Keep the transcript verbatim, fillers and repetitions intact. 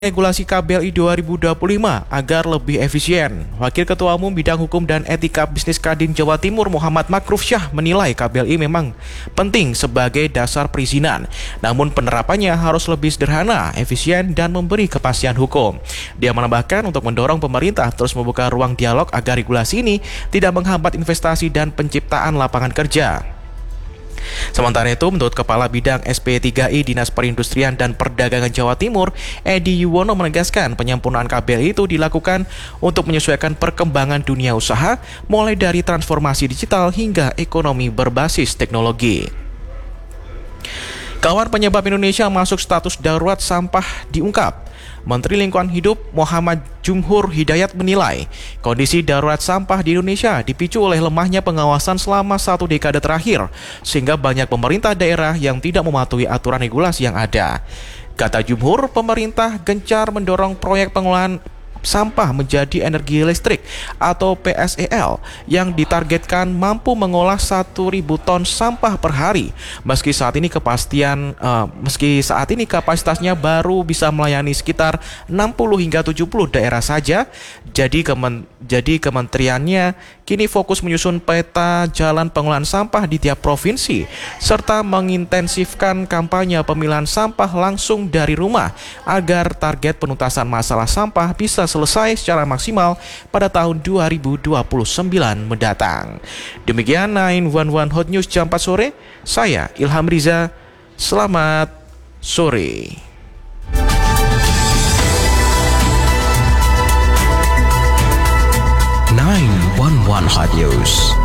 Regulasi K B L I dua ribu dua puluh lima agar lebih efisien. Wakil Ketua Umum Bidang Hukum dan Etika Bisnis Kadin Jawa Timur Muhammad Makruf Syah menilai K B L I memang penting sebagai dasar perizinan. Namun penerapannya harus lebih sederhana, efisien, dan memberi kepastian hukum. Dia menambahkan untuk mendorong pemerintah terus membuka ruang dialog agar regulasi ini tidak menghambat investasi dan penciptaan lapangan kerja. Sementara itu, menurut Kepala Bidang S P tiga I Dinas Perindustrian dan Perdagangan Jawa Timur, Edi Yuwono menegaskan penyempurnaan K B L I itu dilakukan untuk menyesuaikan perkembangan dunia usaha, mulai dari transformasi digital hingga ekonomi berbasis teknologi. Kawan penyebab Indonesia masuk status darurat sampah diungkap. Menteri Lingkungan Hidup Muhammad Jumhur Hidayat menilai kondisi darurat sampah di Indonesia dipicu oleh lemahnya pengawasan selama satu dekade terakhir, sehingga banyak pemerintah daerah yang tidak mematuhi aturan regulasi yang ada. Kata Jumhur, pemerintah gencar mendorong proyek pengelolaan sampah menjadi energi listrik atau P S E L yang ditargetkan mampu mengolah satu ribu ton sampah per hari. Meski saat ini kepastian uh, meski saat ini kapasitasnya baru bisa melayani sekitar enam puluh hingga tujuh puluh daerah saja. Jadi kemen, jadi kementeriannya kini fokus menyusun peta jalan pengelolaan sampah di tiap provinsi serta mengintensifkan kampanye pemilahan sampah langsung dari rumah agar target penuntasan masalah sampah bisa selesai secara maksimal pada tahun dua ribu dua puluh sembilan mendatang. Demikian sembilan satu satu Hot News jam empat sore. Saya Ilham Riza. Selamat sore. sembilan satu satu Hot News.